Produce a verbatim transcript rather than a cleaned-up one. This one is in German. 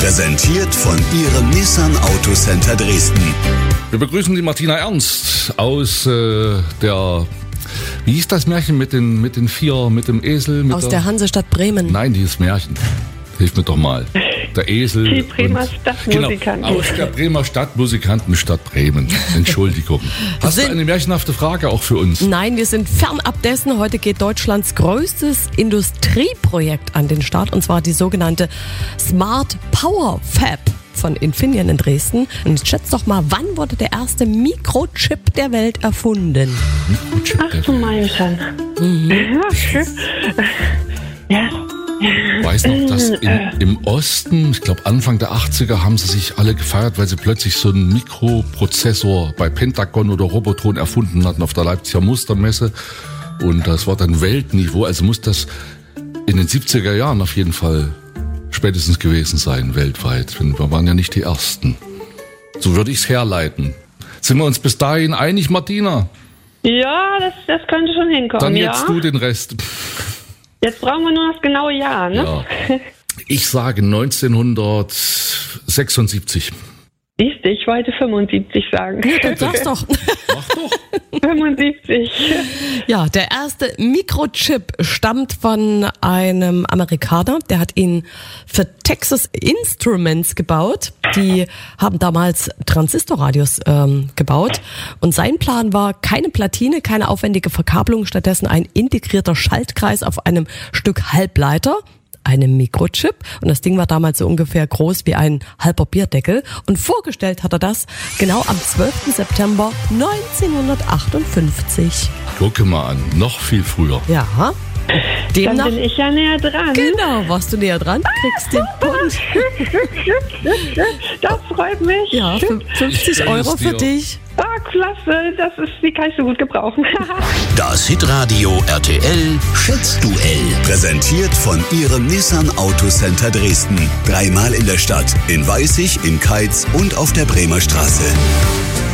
Präsentiert von Ihrem Nissan Autocenter Dresden. Wir begrüßen die Martina Ernst aus äh, der, wie hieß das Märchen mit den, mit den vier, mit dem Esel? Mit aus der, der Hansestadt Bremen. Nein, dieses Märchen. Hilf mir doch mal. Der Esel. Die Bremer Stadtmusikanten. Genau, aus der Bremer Stadtmusikantenstadt Bremen. Entschuldigung. Hast du eine märchenhafte Frage auch für uns? Nein, wir sind fernab dessen. Heute geht Deutschlands größtes Industrieprojekt an den Start, und zwar die sogenannte Smart Power Fab von Infineon in Dresden. Und jetzt schätzt doch mal, wann wurde der erste Mikrochip der Welt erfunden? Mikrochip Ach du Meinchen. Mhm. Ja. Ich weiß noch, dass in, im Osten, ich glaube Anfang der achtziger, haben sie sich alle gefeiert, weil sie plötzlich so einen Mikroprozessor bei Pentagon oder Robotron erfunden hatten auf der Leipziger Mustermesse. Und das war dann Weltniveau. Also muss das in den siebziger Jahren auf jeden Fall spätestens gewesen sein, weltweit. Wir waren ja nicht die Ersten. So würde ich es herleiten. Sind wir uns bis dahin einig, Martina? Ja, das, das könnte schon hinkommen. Dann ja? jetzt du den Rest. Jetzt brauchen wir nur das genaue Jahr, ne? Ja. Ich sage neunzehnhundertsechsundsiebzig. Siehst du, ich wollte fünfundsiebzig sagen. Ja, dann sag's doch. Mach doch. fünfundsiebzig. Ja, der erste Mikrochip stammt von einem Amerikaner, der hat ihn für Texas Instruments gebaut. Die haben damals Transistorradios ähm, gebaut, und sein Plan war keine Platine, keine aufwendige Verkabelung, stattdessen ein integrierter Schaltkreis auf einem Stück Halbleiter, einem Mikrochip, und das Ding war damals so ungefähr groß wie ein halber Bierdeckel, und vorgestellt hat er das genau am zwölften September neunzehnhundertachtundfünfzig. Gucke mal an, noch viel früher. Ja, Dann demnach, bin ich ja näher dran. genau, warst du näher dran, kriegst den Punkt. Das freut mich. Ja, fünfzig Euro für dich. Ah, klasse, das ist, die kann ich so gut gebrauchen. Das Hitradio R T L Schätzduell. Präsentiert von Ihrem Nissan Autocenter Dresden. Dreimal in der Stadt, in Weißig, in Keitz und auf der Bremer Straße.